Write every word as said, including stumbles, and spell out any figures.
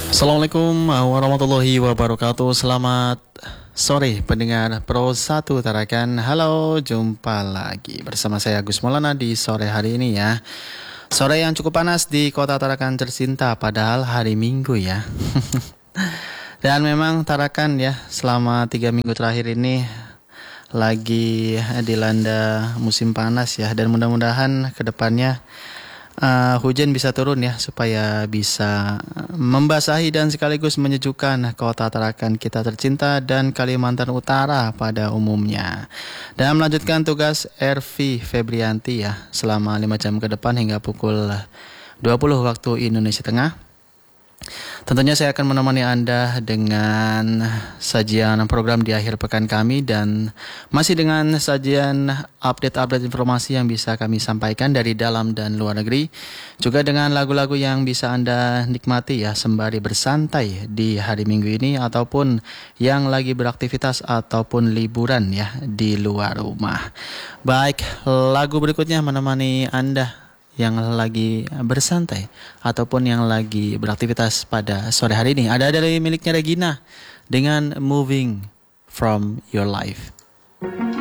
Assalamualaikum warahmatullahi wabarakatuh. Selamat sore pendengar Pro satu Tarakan. Halo, jumpa lagi bersama saya Agus Maulana di sore hari ini ya. Sore yang cukup panas di kota Tarakan tercinta, padahal hari Minggu ya. Dan memang Tarakan ya selama tiga minggu terakhir ini lagi dilanda musim panas ya. Dan mudah-mudahan kedepannya Uh, hujan bisa turun ya supaya bisa membasahi dan sekaligus menyejukkan kota Tarakan kita tercinta dan Kalimantan Utara pada umumnya. Dan melanjutkan tugas R V Febrianti ya selama lima jam ke depan hingga pukul dua puluh waktu Indonesia Tengah. Tentunya saya akan menemani Anda dengan sajian program di akhir pekan kami dan masih dengan sajian update-update informasi yang bisa kami sampaikan dari dalam dan luar negeri. Juga dengan lagu-lagu yang bisa Anda nikmati ya sembari bersantai di hari Minggu ini ataupun yang lagi beraktivitas ataupun liburan ya di luar rumah. Baik, lagu berikutnya menemani Anda yang lagi bersantai ataupun yang lagi beraktivitas pada sore hari ini. Ada dari miliknya Regina dengan Moving From Your Life.